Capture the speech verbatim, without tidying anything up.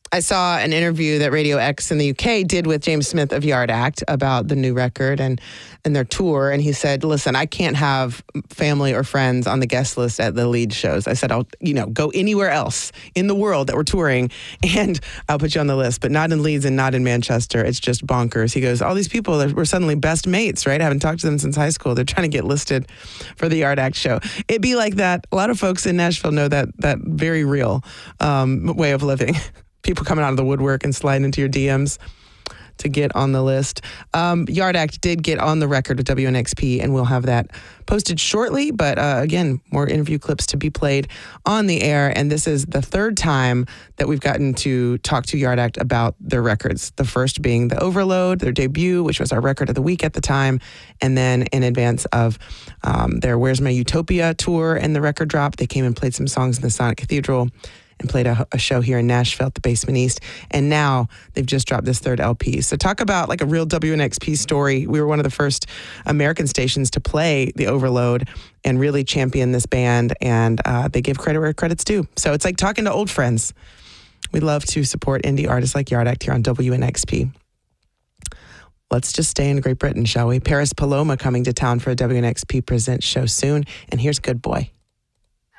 I saw an interview that Radio X in the U K did with James Smith of Yard Act about the new record and, and their tour. And he said, listen, I can't have family or friends on the guest list at the lead shows. I said, I'll, you know, go anywhere else in the world that we're touring and I'll put you on the list, but not in Leeds and not in Manchester. It's just bonkers. He goes, all these people that were suddenly best mates, right? I haven't talked to them since high school. They're trying to get listed for the Yard Act show. It'd be like that. A lot of folks in Nashville know that, that very real um, way of living. People coming out of the woodwork and sliding into your D Ms to get on the list. Um, Yard Act did get on the record with W N X P, and we'll have that posted shortly. But uh, again, more interview clips to be played on the air. And this is the third time that we've gotten to talk to Yard Act about their records. The first being The Overload, their debut, which was our record of the week at the time. And then in advance of um, their Where's My Utopia tour and the record drop, they came and played some songs in the Sonic Cathedral and played a, a show here in Nashville at the Basement East. And now they've just dropped this third L P. So talk about like a real W N X P story. We were one of the first American stations to play The Overload and really champion this band. And uh, they give credit where credit's due. So it's like talking to old friends. We love to support indie artists like Yard Act here on W N X P. Let's just stay in Great Britain, shall we? Paris Paloma coming to town for a W N X P Presents show soon. And here's Good Boy.